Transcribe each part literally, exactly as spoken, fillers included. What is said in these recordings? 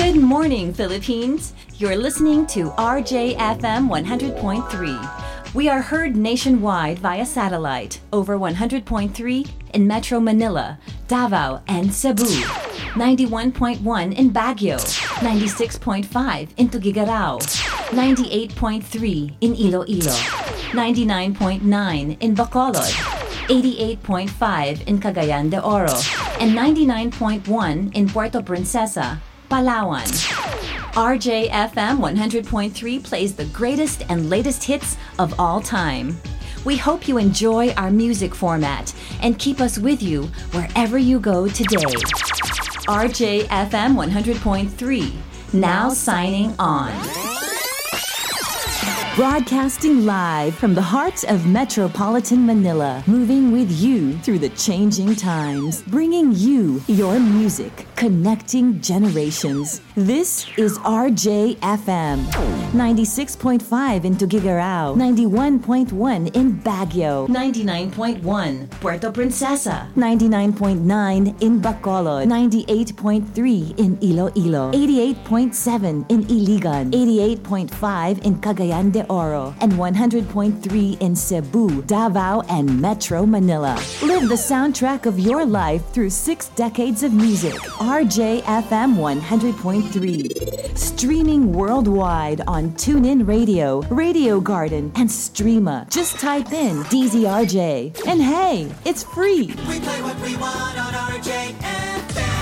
Good morning, Philippines. You're listening to R J F M one hundred point three. We are heard nationwide via satellite over one hundred point three in Metro Manila, Davao, and Cebu, ninety-one point one in Baguio, ninety-six point five in Tuguegarao, ninety-eight point three in Iloilo, ninety-nine point nine in Bacolod, eighty-eight point five in Cagayan de Oro, and ninety-nine point one in Puerto Princesa, Palawan. R J F M one hundred point three plays the greatest and latest hits of all time. We hope you enjoy our music format and keep us with you wherever you go today. R J F M one hundred point three, now signing on. Broadcasting live from the heart of metropolitan Manila, moving with you through the changing times, bringing you your music, connecting generations. This is R J F M, ninety-six point five in Tuguegarao, ninety-one point one in Baguio, ninety-nine point one Puerto Princesa, ninety-nine point nine in Bacolod, ninety-eight point three in Iloilo, eighty-eight point seven in Iligan, eighty-eight point five in Cagayan de Oro, and one hundred point three in Cebu, Davao, and Metro Manila. Live the soundtrack of your life through six decades of music. R J F M one hundred point three. Streaming worldwide on TuneIn Radio, Radio Garden, and Streema. Just type in D Z R J. And hey, it's free. We play what we want on R J F M.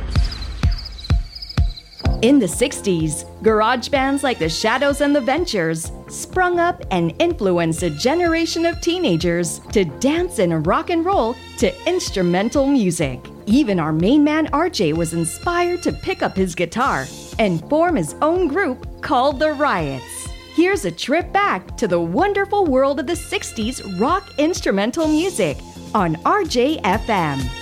In the sixties, garage bands like the Shadows and the Ventures sprung up and influenced a generation of teenagers to dance and rock and roll to instrumental music. Even our main man R J was inspired to pick up his guitar and form his own group called The Riots. Here's a trip back to the wonderful world of the sixties rock instrumental music on R J F M.